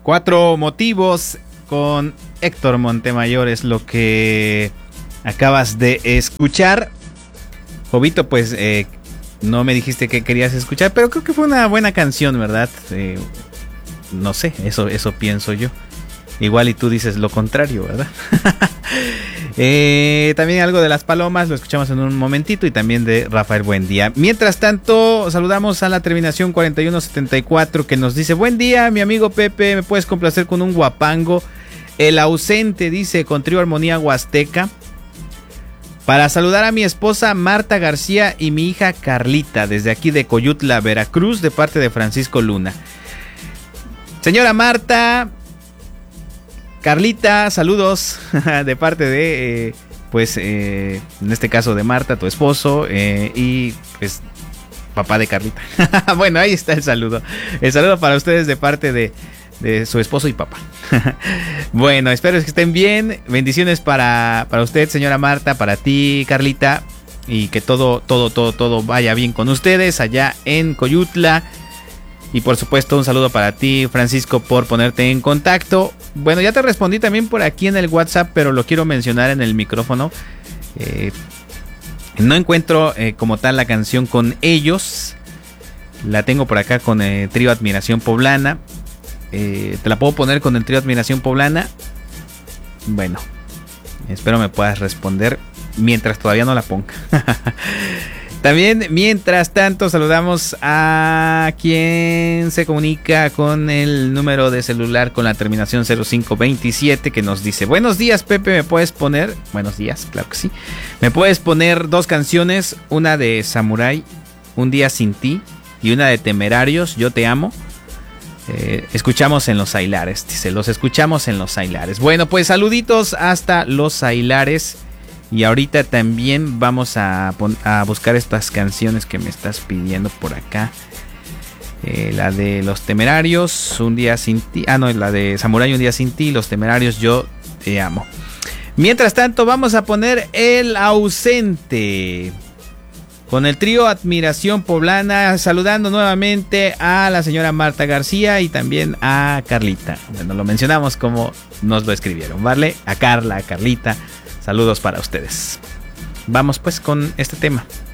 Cuatro motivos con Héctor Montemayor es lo que acabas de escuchar. Jovito, pues no me dijiste que querías escuchar, pero creo que fue una buena canción, ¿verdad? No sé, eso pienso yo. Igual y tú dices lo contrario, ¿verdad? También algo de Las Palomas, lo escuchamos en un momentito, y también de Rafael Buendía. Mientras tanto, saludamos a la terminación 4174 que nos dice: buen día, mi amigo Pepe, ¿me puedes complacer con un guapango? El ausente, dice, con Trío Armonía Huasteca. Para saludar a mi esposa Marta García y mi hija Carlita, desde aquí de Coyutla, Veracruz, de parte de Francisco Luna. Señora Marta, Carlita, saludos de parte de, en este caso de Marta, tu esposo, y pues papá de Carlita. Bueno, ahí está el saludo. El saludo para ustedes de parte de su esposo y papá. Bueno, espero que estén bien. Bendiciones para usted, señora Marta, para ti, Carlita, y que todo vaya bien con ustedes allá en Coyutla. Y por supuesto un saludo para ti, Francisco, por ponerte en contacto. Bueno, ya te respondí también por aquí en el WhatsApp, pero lo quiero mencionar en el micrófono. No encuentro como tal la canción con ellos. La tengo por acá con el Trío Admiración Poblana. Te la puedo poner con el Trío Admiración Poblana. Bueno, espero me puedas responder mientras todavía no la ponga. También, mientras tanto, saludamos a quien se comunica con el número de celular con la terminación 0527, que nos dice: buenos días, Pepe, ¿me puedes poner? Buenos días, claro que sí. ¿Me puedes poner dos canciones? Una de Samurai, Un día sin ti, y una de Temerarios, Yo te amo. Escuchamos en Los Ailares, dice, los escuchamos en Los Ailares. Bueno, pues saluditos hasta Los Ailares. Y ahorita también vamos a buscar estas canciones que me estás pidiendo por acá. La de Los Temerarios, Un día sin ti. Ah, no, la de Samurai, Un día sin ti. Los Temerarios, Yo te amo. Mientras tanto, vamos a poner El ausente, con el Trío Admiración Poblana, saludando nuevamente a la señora Marta García y también a Carlita. Bueno, lo mencionamos como nos lo escribieron, ¿vale? A Carla, a Carlita, saludos para ustedes. Vamos pues con este tema.